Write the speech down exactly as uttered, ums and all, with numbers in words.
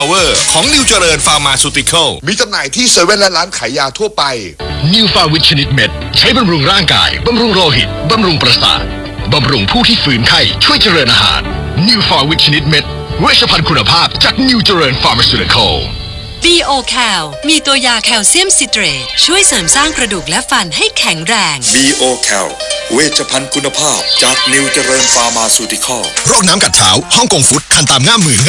Power ของนิวเจริญฟาร์มาซูติคอลมีจำหน่ายที่เซเว่นและร้านขายยาทั่วไปนิวฟาวิตชนิดเม็ดใช้บำรุงร่างกายบำรุงโลหิตบำรุงประสาทบำรุงผู้ที่ฝืนไข้ช่วยเจริญอาหารนิวฟาวิตชนิดเม็ดเวชภัณฑ์คุณภาพจากนิวเจริญฟาร์มาซูติคอลบี โอ แคล มีตัวยาแคลเซียมซิเตรตช่วยเสริมสร้างกระดูกและฟันให้แข็งแรงบี โอ แคล เวชภัณฑ์คุณภาพจากนิวเจริญฟาร์มาซูติคอลโรคน้ำกัดเท้าฮ่องกงฟุตคันตามง่ามมือ